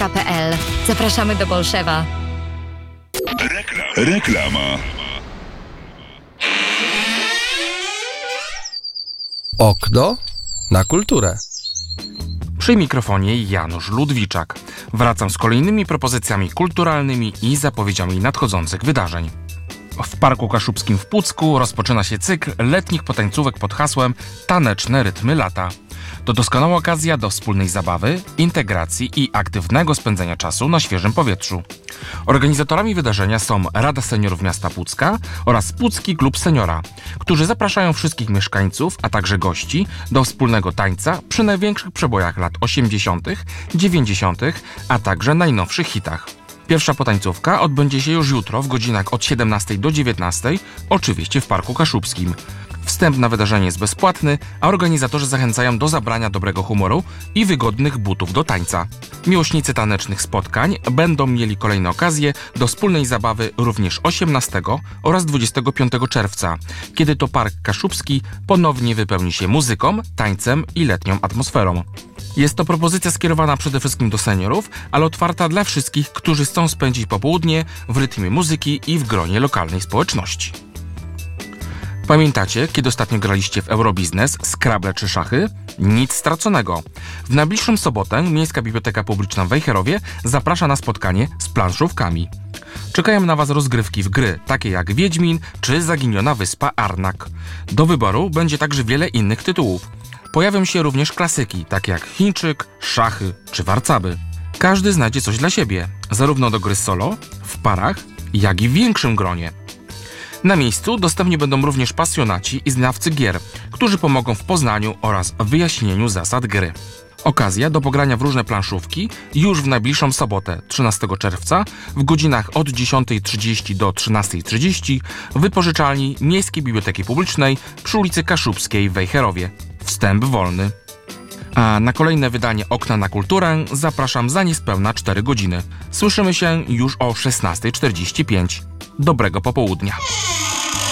biblioteka.pl. Zapraszamy do Bolszewa. Reklama. Okno na kulturę. Przy mikrofonie Janusz Ludwiczak. Wracam z kolejnymi propozycjami kulturalnymi i zapowiedziami nadchodzących wydarzeń. W Parku Kaszubskim w Pucku rozpoczyna się cykl letnich potańcówek pod hasłem Taneczne rytmy lata. To doskonała okazja do wspólnej zabawy, integracji i aktywnego spędzania czasu na świeżym powietrzu. Organizatorami wydarzenia są Rada Seniorów Miasta Pucka oraz Pucki Klub Seniora, którzy zapraszają wszystkich mieszkańców, a także gości do wspólnego tańca przy największych przebojach lat 80., 90., a także najnowszych hitach. Pierwsza potańcówka odbędzie się już jutro w godzinach od 17 do 19, oczywiście w Parku Kaszubskim. Wstęp na wydarzenie jest bezpłatny, a organizatorzy zachęcają do zabrania dobrego humoru i wygodnych butów do tańca. Miłośnicy tanecznych spotkań będą mieli kolejne okazje do wspólnej zabawy również 18 oraz 25 czerwca, kiedy to Park Kaszubski ponownie wypełni się muzyką, tańcem i letnią atmosferą. Jest to propozycja skierowana przede wszystkim do seniorów, ale otwarta dla wszystkich, którzy chcą spędzić popołudnie w rytmie muzyki i w gronie lokalnej społeczności. Pamiętacie, kiedy ostatnio graliście w Eurobiznes, Scrabble czy szachy? Nic straconego. W najbliższą sobotę Miejska Biblioteka Publiczna w Wejherowie zaprasza na spotkanie z planszówkami. Czekają na Was rozgrywki w gry, takie jak Wiedźmin czy Zaginiona Wyspa Arnak. Do wyboru będzie także wiele innych tytułów. Pojawią się również klasyki, takie jak Chińczyk, szachy czy warcaby. Każdy znajdzie coś dla siebie, zarówno do gry solo, w parach, jak i w większym gronie. Na miejscu dostępni będą również pasjonaci i znawcy gier, którzy pomogą w poznaniu oraz wyjaśnieniu zasad gry. Okazja do pogrania w różne planszówki już w najbliższą sobotę, 13 czerwca, w godzinach od 10:30 do 13:30 w wypożyczalni Miejskiej Biblioteki Publicznej przy ulicy Kaszubskiej w Wejherowie. Wstęp wolny. A na kolejne wydanie Okna na kulturę zapraszam za niespełna 4 godziny. Słyszymy się już o 16:45. Dobrego popołudnia.